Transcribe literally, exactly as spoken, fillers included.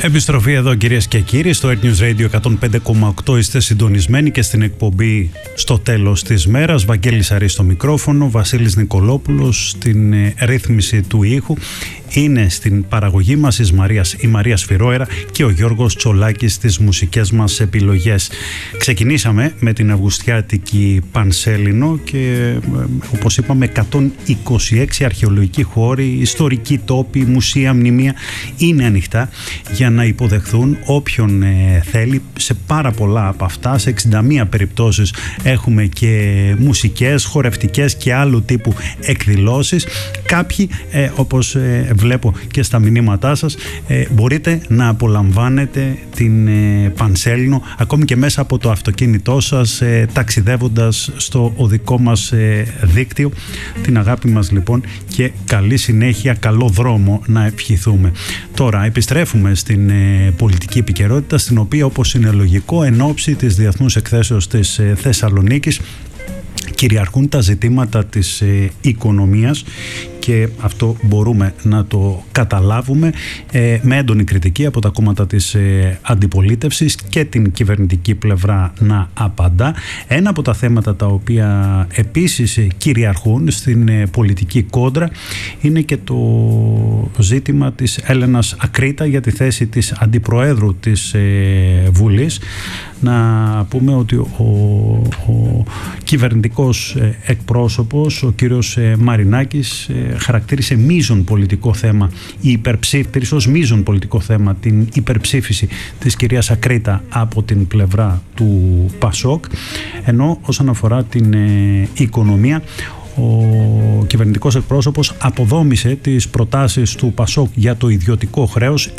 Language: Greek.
Επιστροφή εδώ, κυρίες και κύριοι, στο Air News Radio εκατόν πέντε κόμμα οκτώ. Είστε συντονισμένοι και στην εκπομπή στο τέλος της μέρας. Βαγγέλης Αρής στο μικρόφωνο, Βασίλης Νικολόπουλος στην ρύθμιση του ήχου. Είναι στην παραγωγή μας η Μαρία, η Μαρία Σφυρόερα και ο Γιώργος Τσολάκης στις μουσικές μας επιλογές. Ξεκινήσαμε με την Αυγουστιάτικη Πανσέλινο και όπως είπαμε εκατόν είκοσι έξι αρχαιολογικοί χώροι, ιστορικοί τόποι, μουσεία, μνημεία είναι ανοιχτά για να υποδεχθούν όποιον ε, θέλει. Σε πάρα πολλά από αυτά, σε εξήντα μία περιπτώσεις έχουμε και μουσικές, χορευτικές και άλλου τύπου εκδηλώσεις. Κάποιοι ε, όπως ε, βλέπω και στα μηνύματά σας, ε, μπορείτε να απολαμβάνετε την ε, Πανσέλινο ακόμη και μέσα από το αυτοκίνητό σας, ε, ταξιδεύοντας στο οδικό μας ε, δίκτυο. Την αγάπη μας λοιπόν και καλή συνέχεια, καλό δρόμο να ευχηθούμε. Τώρα επιστρέφουμε στην ε, πολιτική επικαιρότητα, στην οποία, όπως είναι λογικό, εν ώψη της Διεθνούς Εκθέσεως της ε, Θεσσαλονίκης κυριαρχούν τα ζητήματα της ε, οικονομίας, και αυτό μπορούμε να το καταλάβουμε, ε, με έντονη κριτική από τα κόμματα της ε, αντιπολίτευσης και την κυβερνητική πλευρά να απαντά. Ένα από τα θέματα τα οποία επίσης ε, κυριαρχούν στην ε, πολιτική κόντρα είναι και το ζήτημα της Έλενας Ακρίτα για τη θέση της αντιπροέδρου της ε, Βουλής. Να πούμε ότι ο, ο κυβερνητικός ε, εκπρόσωπος, ο κύριος ε, Μαρινάκης, ε, χαρακτήρισε μείζον πολιτικό θέμα η υπερψήφιση, ως μείζον πολιτικό θέμα την υπερψήφιση της κυρίας Ακρίτα από την πλευρά του Πασόκ, ενώ όσον αφορά την ε, οικονομία, ο κυβερνητικός εκπρόσωπος αποδόμησε τις προτάσεις του Πασόκ για το ιδιωτικό χρέος,